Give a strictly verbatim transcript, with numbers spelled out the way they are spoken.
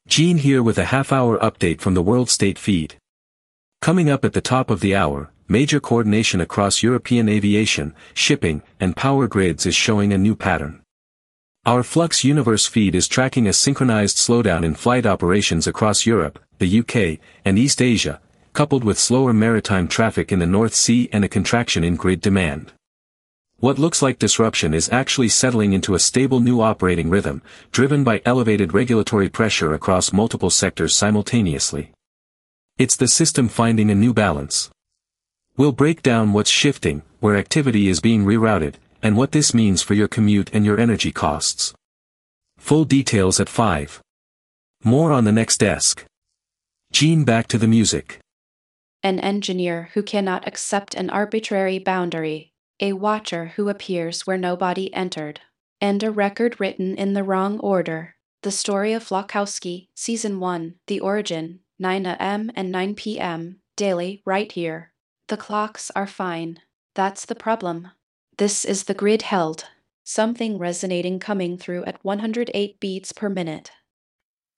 Gene here with a half-hour update from the World State Feed. Coming up at the top of the hour, major coordination across European aviation, shipping, and power grids is showing a new pattern. Our Flux Universe feed is tracking a synchronized slowdown in flight operations across Europe, the U K, and East Asia, coupled with slower maritime traffic in the North Sea and a contraction in grid demand. What looks like disruption is actually settling into a stable new operating rhythm, driven by elevated regulatory pressure across multiple sectors simultaneously. It's the system finding a new balance. We'll break down what's shifting, where activity is being rerouted, and what this means for your commute and your energy costs. Full details at five. More on the next desk. Gene, back to the music. An engineer who cannot accept an arbitrary boundary. A watcher who appears where nobody entered, and a record written in the wrong order. The Story of Flakowski, Season one, The Origin, nine a m and nine p m, daily, right here. The clocks are fine. That's the problem. This is the grid held. Something resonating coming through at one hundred eight beats per minute.